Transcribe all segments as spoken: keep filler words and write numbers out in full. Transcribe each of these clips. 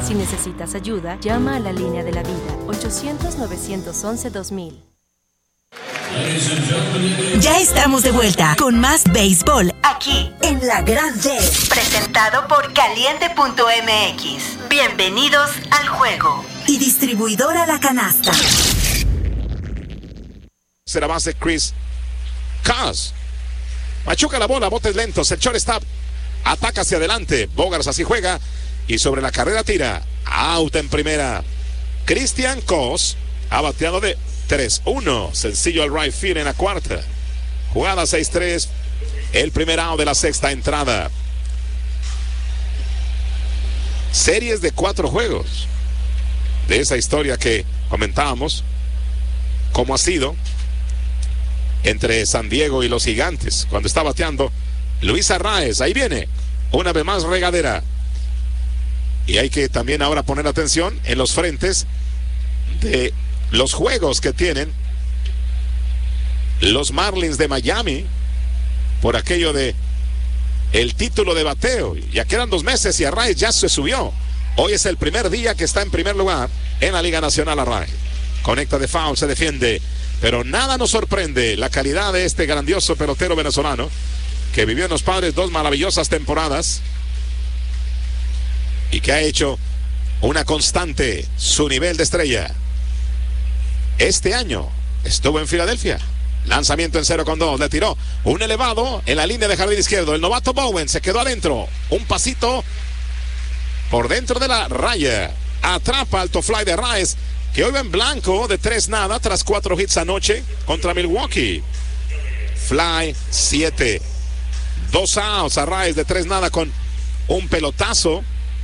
Si necesitas ayuda, llama a la línea de la vida, ochocientos, novecientos once, dos mil. Ya estamos de vuelta con más béisbol aquí en La Grande, presentado por Caliente punto M X. Bienvenidos al juego. Y distribuidora La Canasta. Será base Chris Caz. Machuca la bola, botes lentos, el shortstop ataca hacia adelante, Bogaerts así juega y sobre la carrera tira, out en primera. Christian Caz ha bateado de tres uno, sencillo al right field en la cuarta. Jugada seis tres, el primer out de la sexta entrada. Series de cuatro juegos de esa historia que comentábamos, cómo ha sido entre San Diego y los Gigantes, cuando está bateando Luis Arraez. Ahí viene una vez más regadera. Y hay que también ahora poner atención en los frentes de los juegos que tienen los Marlins de Miami por aquello de el título de bateo. Ya quedan dos meses y Arraez ya se subió. Hoy es el primer día que está en primer lugar en la Liga Nacional. Arraez conecta de foul, se defiende, pero nada nos sorprende la calidad de este grandioso pelotero venezolano que vivió en los Padres dos maravillosas temporadas y que ha hecho una constante su nivel de estrella. Este año estuvo en Filadelfia. Lanzamiento en cero con dos. Le tiró un elevado en la línea de jardín izquierdo. El novato Bowen se quedó adentro. Un pasito por dentro de la raya. Atrapa alto fly de Arraez, que hoy va en blanco de tres nada tras cuatro hits anoche contra Milwaukee. Fly siete. Dos outs. Arraez de tres nada con un pelotazo.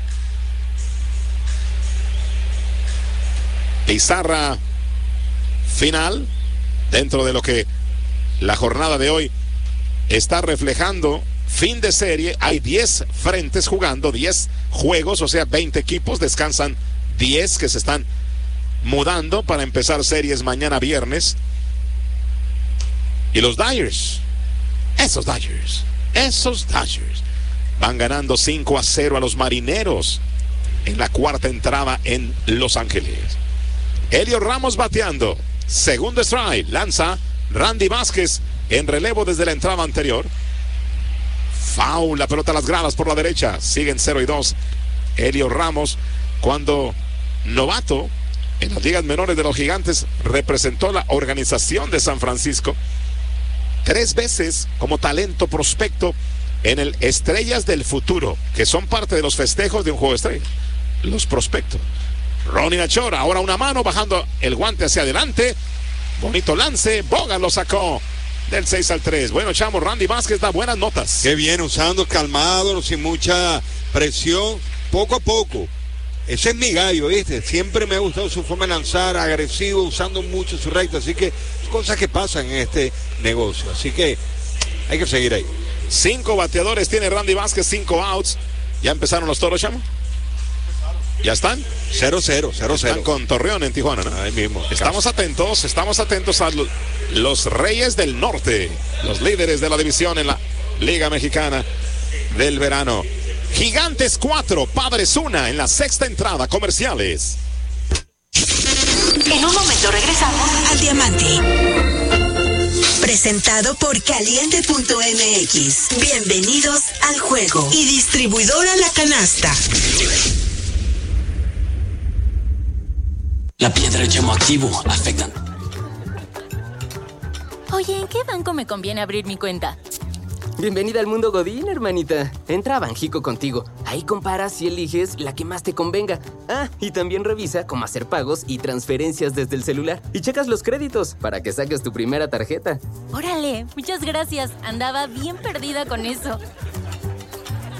Pizarra final dentro de lo que la jornada de hoy está reflejando. Fin de serie, hay diez frentes jugando, diez juegos, o sea veinte equipos, descansan diez que se están mudando para empezar series mañana viernes. Y los Dodgers, esos Dodgers, esos Dodgers van ganando cinco a cero a los Marineros en la cuarta entrada en Los Ángeles. Elio Ramos bateando, segundo strike, lanza Randy Vázquez en relevo desde la entrada anterior. Foul, la pelota a las gradas por la derecha, siguen cero y dos. Elio Ramos, cuando novato en las ligas menores de los Gigantes, representó la organización de San Francisco tres veces como talento prospecto en el Estrellas del Futuro, que son parte de los festejos de un juego de estrellas, los prospectos. Ronnie Nachor, ahora una mano bajando el guante hacia adelante, bonito lance, Bogaerts lo sacó del seis al tres. Bueno, chamo, Randy Vázquez da buenas notas. Qué bien, usando calmado, sin mucha presión, poco a poco. Ese es mi gallo, ¿viste? Siempre me ha gustado su forma de lanzar, agresivo, usando mucho su recta, así que cosas que pasan en este negocio, así que hay que seguir ahí. Cinco bateadores tiene Randy Vázquez, cinco outs. ¿Ya empezaron los toros, chamo? ¿Ya están? cero cero, cero cero. Están con Torreón en Tijuana, ¿no? Ahí mismo. Estamos atentos, estamos atentos a lo, los Reyes del Norte, los líderes de la división en la Liga Mexicana del verano. Gigantes cuatro, Padres uno en la sexta entrada, comerciales. En un momento regresamos al Diamante. Presentado por Caliente punto M X. Bienvenidos al juego. Y distribuidora La Canasta. La piedra llamo activo afectan. Oye, ¿en qué banco me conviene abrir mi cuenta? Bienvenida al mundo Godín, hermanita. Entra a Banjico contigo. Ahí comparas y eliges la que más te convenga. Ah, y también revisa cómo hacer pagos y transferencias desde el celular. Y checas los créditos para que saques tu primera tarjeta. Órale, muchas gracias. Andaba bien perdida con eso.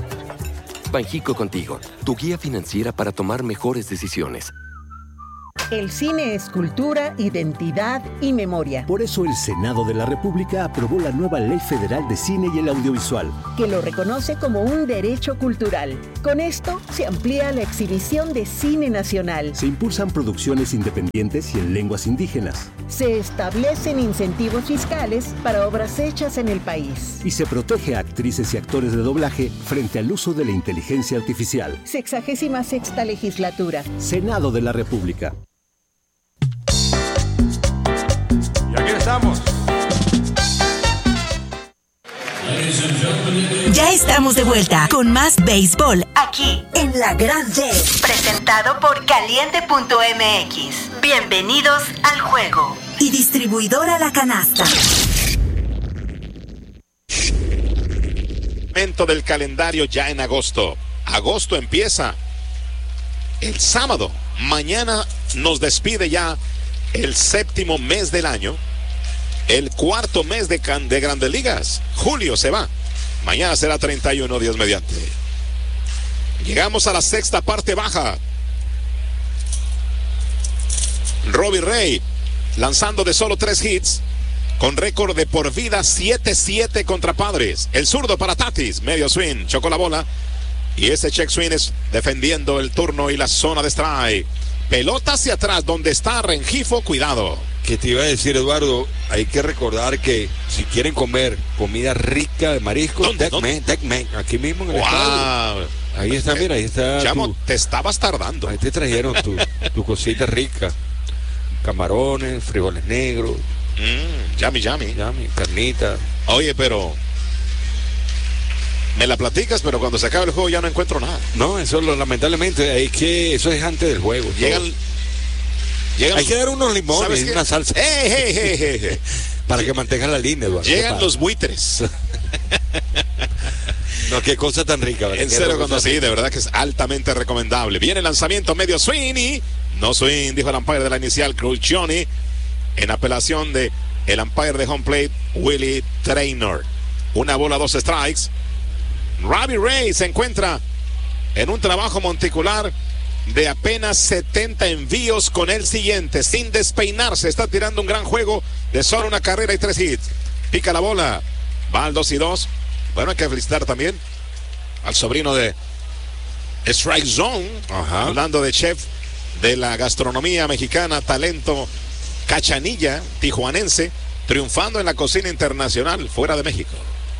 Banjico contigo, tu guía financiera para tomar mejores decisiones. El cine es cultura, identidad y memoria. Por eso el Senado de la República aprobó la nueva Ley Federal de Cine y el Audiovisual, que lo reconoce como un derecho cultural. Con esto se amplía la exhibición de cine nacional. Se impulsan producciones independientes y en lenguas indígenas. Se establecen incentivos fiscales para obras hechas en el país. Y se protege a actrices y actores de doblaje frente al uso de la inteligencia artificial. Sexagésima sexta legislatura. Senado de la República. Y aquí estamos. Ya estamos de vuelta con más béisbol aquí en La Gran D. Presentado por Caliente punto M X. Bienvenidos al juego. Y distribuidora La Canasta. Momento del calendario ya en agosto. Agosto empieza el sábado. Mañana nos despide ya el séptimo mes del año. El cuarto mes de, can- de Grandes Ligas. Julio se va. Mañana será treinta y uno, Dios mediante. Llegamos a la sexta parte baja. Robbie Ray lanzando de solo tres hits, con récord de por vida siete siete contra Padres. El zurdo para Tatis, medio swing, chocó la bola. Y ese check swing es defendiendo el turno y la zona de strike. Pelota hacia atrás, donde está Rengifo, cuidado. Que te iba a decir, Eduardo, hay que recordar que si quieren comer comida rica de mariscos, Tecmen, Tecmen, aquí mismo en el wow. estadio. Ahí está, mira, ahí está. Chamo, tu, te estabas tardando. Ahí te trajeron tu, tu cosita rica. Camarones, frijoles negros. Mm, yummy, yummy. Yummy, carnita. Oye, pero me la platicas, pero cuando se acaba el juego ya no encuentro nada. No, eso lo, lamentablemente, es que eso es antes del juego. Llegan, llegan Hay los, que dar unos limones y una salsa. Hey, hey, hey, hey, hey. Para que mantengan la línea, Eduardo. Llegan los buitres. No, qué cosa tan rica, ¿verdad? En cero cuando sí, de verdad que es altamente recomendable. Viene el lanzamiento medio swing y no swing, dijo el umpire de la inicial, Crucioni, en apelación de el umpire de home plate, Willie Traynor. Una bola, dos strikes. Robbie Ray se encuentra en un trabajo monticular de apenas setenta envíos con el siguiente, sin despeinarse. Está tirando un gran juego de solo una carrera y tres hits. Pica la bola, va al dos y dos. Bueno, hay que felicitar también al sobrino de Strike Zone. Ajá. Hablando de chef de la gastronomía mexicana, talento cachanilla, tijuanense, triunfando en la cocina internacional fuera de México.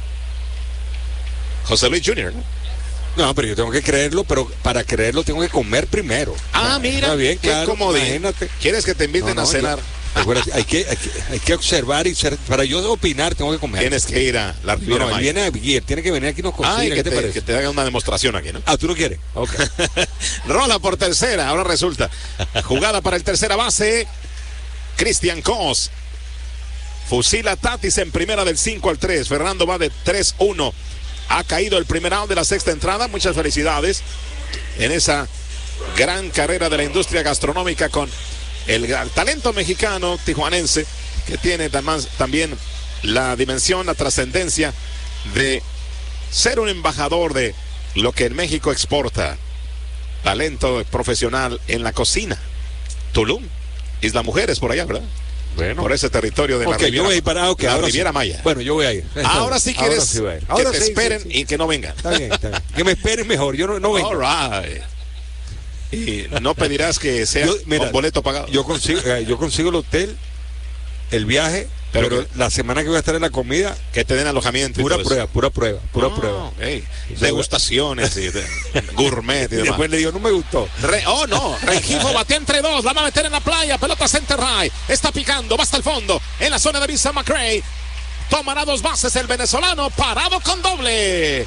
José Luis junior No, pero yo tengo que creerlo, pero para creerlo tengo que comer primero. Ah, mira, está bien, qué claro, comodín. Imagínate. ¿Quieres que te inviten no, no, a cenar? Yo, acuérdate, hay, que, hay, que, hay que observar y ser, para yo opinar tengo que comer. Tienes que ir a la Riviera no, no, Maya. Viene a Guillermo, tiene que venir aquí y nos cocina. Ay, ¿Qué que te, te, parece? que te haga una demostración aquí, ¿no? Ah, ¿tú no quieres? Ok. Rola por tercera, ahora resulta. Jugada para el tercera base. Christian Cos. Fusila Tatis en primera del cinco al tres. Fernando va de tres uno. Ha caído el primer out de la sexta entrada. Muchas felicidades en esa gran carrera de la industria gastronómica con el gran talento mexicano tijuanense, que tiene también la dimensión, la trascendencia de ser un embajador de lo que en México exporta. Talento profesional en la cocina. Tulum, Isla Mujeres, por allá, ¿verdad? Bueno. Por ese territorio de okay, la Riviera, yo voy a ir para, okay, la ahora Riviera sí. Maya. Bueno, yo voy a ir. Ahora sí quieres ahora sí voy a ir. que Ahora te sí, esperen sí, sí. y que no vengan. Está bien, está bien. Que me esperen mejor, yo no, no vengo. All right. Y no pedirás que sea yo, mira, con boleto pagado. Yo consigo, eh, yo consigo el hotel, el viaje, pero, pero la semana que voy a estar en la comida, que te den alojamiento. Pura y prueba, pura prueba, pura oh, prueba. Hey, degustaciones y de, gourmet y, y después le digo, no me gustó. Re, oh no, Rengifo batea entre dos, la va a meter en la playa, pelota center right, está picando, va hasta el fondo, en la zona de Visa McRae. Tomará dos bases el venezolano, parado con doble.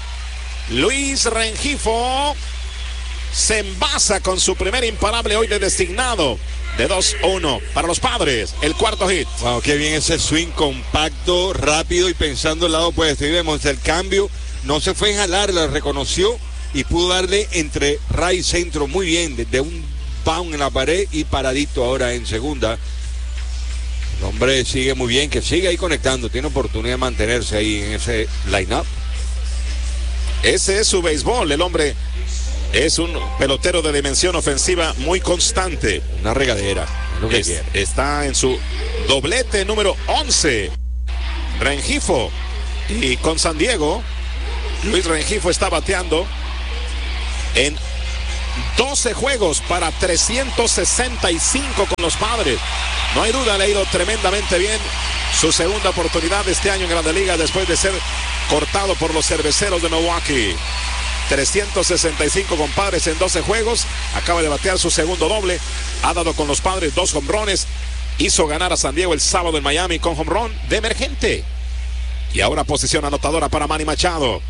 Luis Rengifo se envasa con su primer imparable hoy de designado de dos uno para los Padres, el cuarto hit. Wow, qué bien ese swing compacto, rápido y pensando el lado opuesto. Y vemos el cambio, no se fue a jalar, la reconoció y pudo darle entre ray y centro muy bien, desde un bound en la pared y paradito ahora en segunda. El hombre sigue muy bien, que sigue ahí conectando, tiene oportunidad de mantenerse ahí en ese line-up. Ese es su béisbol, el hombre es un pelotero de dimensión ofensiva muy constante. Una regadera. Lo que es, está en su doblete número once. Rengifo. Y con San Diego, Luis Rengifo está bateando en doce juegos para trescientos sesenta y cinco con los Padres. No hay duda, le ha ido tremendamente bien. Su segunda oportunidad este año en Grandes Ligas después de ser cortado por los Cerveceros de Milwaukee. trescientos sesenta y cinco con Padres en doce juegos. Acaba de batear su segundo doble. Ha dado con los Padres dos jonrones. Hizo ganar a San Diego el sábado en Miami con jonrón de emergente. Y ahora posición anotadora para Manny Machado.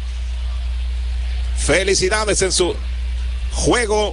Felicidades en su juego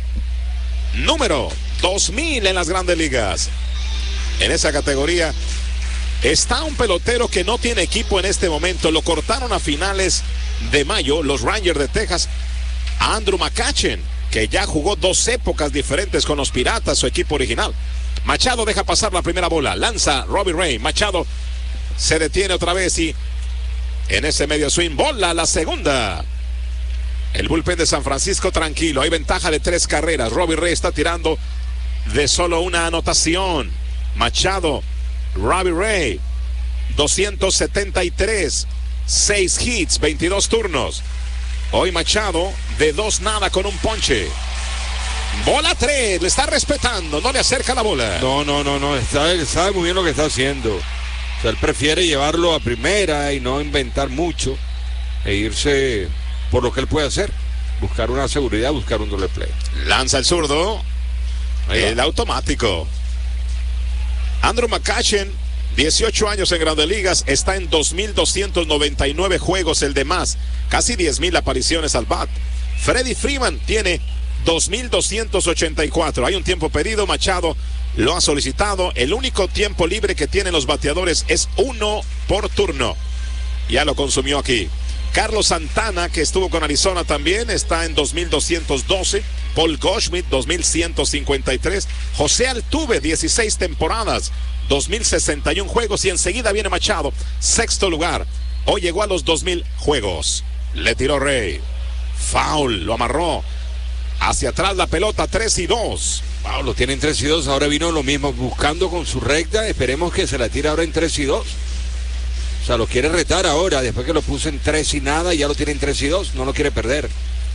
número dos mil en las Grandes Ligas. En esa categoría está un pelotero que no tiene equipo en este momento. Lo cortaron a finales de mayo los Rangers de Texas, a Andrew McCutchen, que ya jugó dos épocas diferentes con los Piratas, su equipo original. Machado deja pasar la primera bola, lanza Robbie Ray. Machado se detiene otra vez y en ese medio swing, bola la segunda. El bullpen de San Francisco tranquilo, hay ventaja de tres carreras. Robbie Ray está tirando de solo una anotación. Machado, Robbie Ray, doscientos setenta y tres, seis hits, veintidós turnos. Hoy Machado de dos nada con un ponche. Bola tres, le está respetando, no le acerca la bola. No, no, no, no, está, sabe muy bien lo que está haciendo. O sea, él prefiere llevarlo a primera y no inventar mucho e irse por lo que él puede hacer. Buscar una seguridad, buscar un doble play. Lanza el zurdo, el automático. Andrew McCutchen, dieciocho años en Grandes Ligas, está en dos mil doscientos noventa y nueve juegos, el de más, casi diez mil apariciones al bat. Freddie Freeman tiene dos mil doscientos ochenta y cuatro. Hay un tiempo pedido, Machado lo ha solicitado. El único tiempo libre que tienen los bateadores es uno por turno. Ya lo consumió aquí. Carlos Santana, que estuvo con Arizona también, está en dos mil doscientos doce. Paul Goldschmidt, dos mil ciento cincuenta y tres. José Altuve, dieciséis temporadas, dos mil sesenta y uno juegos. Y enseguida viene Machado, sexto lugar. Hoy llegó a los dos mil juegos. Le tiró Rey. Foul, lo amarró. Hacia atrás la pelota, tres y dos. Wow, lo tienen tres y dos. Ahora vino lo mismo, buscando con su recta. Esperemos que se la tire ahora en tres y dos. O sea, lo quiere retar ahora. Después que lo puso en tres y nada, ya lo tiene en tres y dos. No lo quiere perder.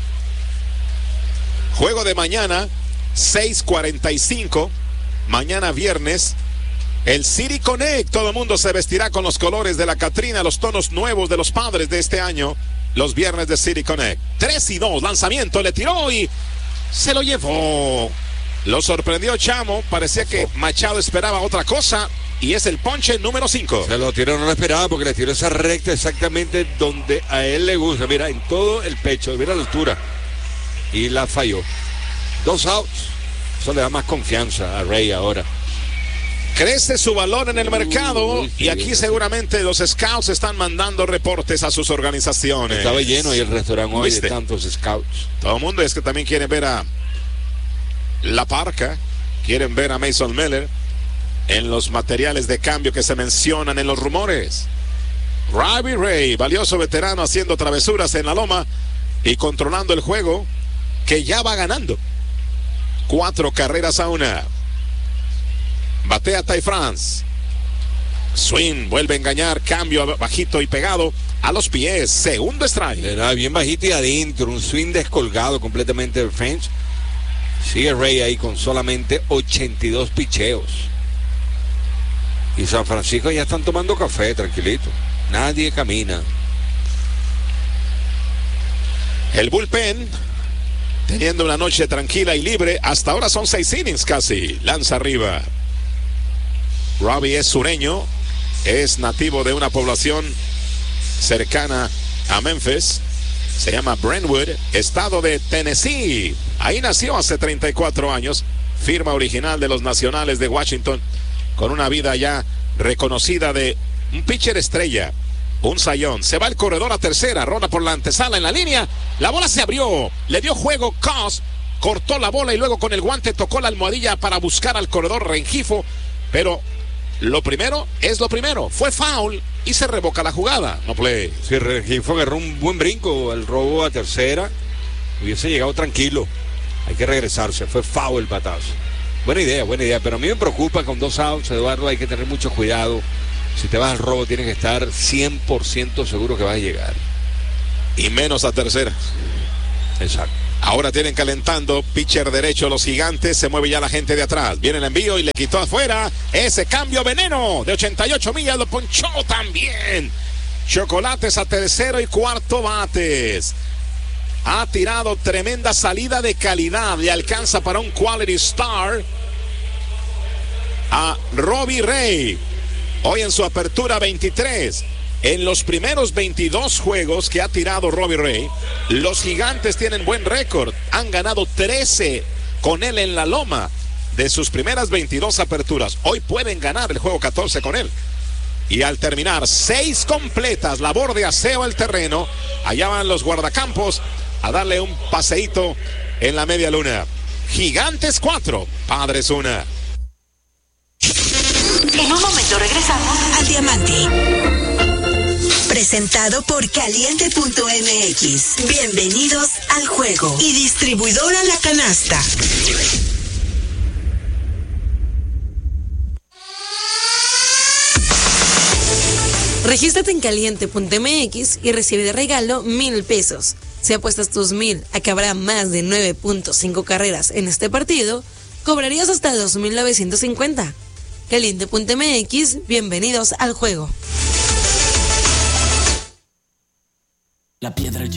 Juego de mañana, seis cuarenta y cinco. Mañana viernes. El City Connect. Todo el mundo se vestirá con los colores de la Catrina, los tonos nuevos de los Padres de este año. Los viernes de City Connect. tres y dos. Lanzamiento. Le tiró y se lo llevó. Lo sorprendió Chamo. Parecía que Machado esperaba otra cosa. Y es el ponche número cinco. Se lo tiró, no lo esperaba porque le tiró esa recta exactamente donde a él le gusta. Mira, en todo el pecho. Mira la altura. Y la falló. Dos outs. Eso le da más confianza a Rey ahora. Crece su valor en el mercado. Uy, sí, y aquí seguramente los scouts están mandando reportes a sus organizaciones. Estaba lleno ahí el restaurante hoy ¿Viste? de tantos scouts. Todo el mundo es que también quieren ver a La Parca. Quieren ver a Mason Miller en los materiales de cambio que se mencionan en los rumores. Robbie Ray, valioso veterano haciendo travesuras en la loma y controlando el juego, que ya va ganando. Cuatro carreras a una. Batea Ty France. Swing, vuelve a engañar, cambio bajito y pegado a los pies. Segundo strike. Era bien bajito y adentro, un swing descolgado completamente del French. Sigue Ray ahí con solamente ochenta y dos picheos. Y San Francisco ya están tomando café, tranquilito. Nadie camina. El bullpen teniendo una noche tranquila y libre. Hasta ahora son seis innings casi. Lanza arriba. Robbie es sureño. Es nativo de una población cercana a Memphis. Se llama Brentwood, estado de Tennessee. Ahí nació hace treinta y cuatro años. Firma original de los Nacionales de Washington. Con una vida ya reconocida de un pitcher estrella. Un sayón. Se va el corredor a tercera. Rola por la antesala en la línea. La bola se abrió. Le dio juego Cos. Cortó la bola y luego con el guante tocó la almohadilla para buscar al corredor Rengifo. Pero lo primero es lo primero. Fue foul y se revoca la jugada. No play. Sí, Rengifo agarró un buen brinco. El robo a tercera. hubiese llegado tranquilo. Hay que regresarse, fue foul el batazo. Buena idea, buena idea, pero a mí me preocupa con dos outs, Eduardo, hay que tener mucho cuidado. Si te vas al robo tienes que estar cien por ciento seguro que vas a llegar. Y menos a tercera. Exacto. Ahora tienen calentando, pitcher derecho los Gigantes, se mueve ya la gente de atrás, viene el envío y le quitó afuera, ese cambio veneno de ochenta y ocho millas, lo ponchó también. Chocolates a tercero y cuarto bates. Ha tirado tremenda salida de calidad, le alcanza para un quality star a Robbie Ray. Hoy en su apertura veintitrés. En los primeros veintidós juegos que ha tirado Robbie Ray, los Gigantes tienen buen récord. Han ganado trece con él en la loma de sus primeras veintidós aperturas. Hoy pueden ganar el juego catorce con él. Y al terminar, seis completas, labor de aseo al terreno. Allá van los guardacampos a darle un paseíto en la media luna. Gigantes cuatro, Padres una. En un momento regresamos al Diamante. Presentado por Caliente punto M X. Bienvenidos al juego. Y distribuidora La Canasta. Regístrate en Caliente punto M X y recibe de regalo mil pesos. Si apuestas tus mil a que habrá más de nueve punto cinco carreras en este partido, cobrarías hasta dos mil novecientos cincuenta. Caliente punto M X, bienvenidos al juego. La piedra